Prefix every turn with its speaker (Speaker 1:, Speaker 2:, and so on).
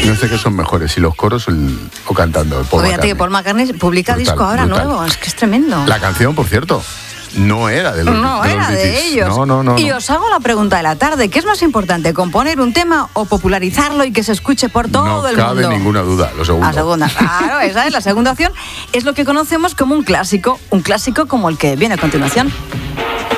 Speaker 1: No sé qué son mejores, si los coros o cantando.
Speaker 2: Fíjate que Paul McCartney publica
Speaker 1: Brutal,
Speaker 2: disco ahora
Speaker 1: brutal.
Speaker 2: nuevo, es que es tremendo.
Speaker 1: La canción, por cierto, no era de los
Speaker 2: de ellos.
Speaker 1: No.
Speaker 2: Y os hago la pregunta de la tarde, ¿qué es más importante, componer un tema o popularizarlo y que se escuche por todo el mundo?
Speaker 1: No cabe ninguna duda, lo segundo.
Speaker 2: La segunda, claro, esa es la segunda opción. Es lo que conocemos como un clásico como el que viene a continuación.